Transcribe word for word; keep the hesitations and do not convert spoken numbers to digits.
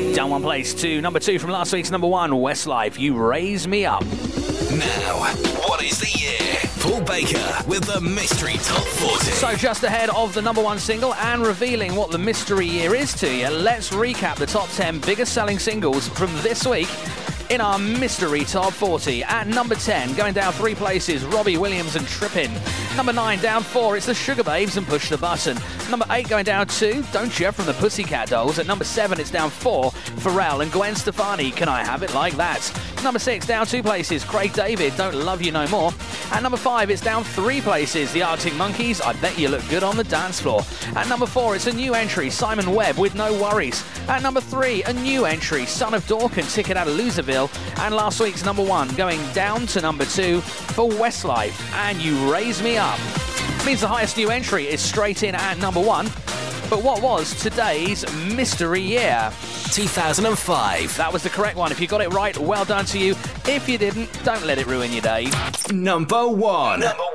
Down one place to number two from last week's number one, Westlife, You Raise Me Up. Now, what is the year? Paul Baker with the Mystery Top forty. So just ahead of the number one single and revealing what the mystery year is to you, let's recap the top ten biggest selling singles from this week in our Mystery Top forty. At number ten, going down three places, Robbie Williams and Trippin'. Number nine, down four, it's the Sugar Babes and Push the Button. Number eight, going down two, Don't You from the Pussycat Dolls. At number seven, it's down four, Pharrell and Gwen Stefani, Can I Have It Like That. Number six, down two places, Craig David, Don't Love You No More. At number five, it's down three places, The Arctic Monkeys, I Bet You Look Good on the Dance Floor. At number four, it's a new entry, Simon Webb with No Worries. At number three, a new entry, Son of Dork and Ticket Out of Loserville. And last week's number one, going down to number two for Westlife and You Raise Me Up. Means the highest new entry is straight in at number one. But what was today's mystery year? two thousand five. That was the correct one. If you got it right, well done to you. If you didn't, don't let it ruin your day. Number one. Number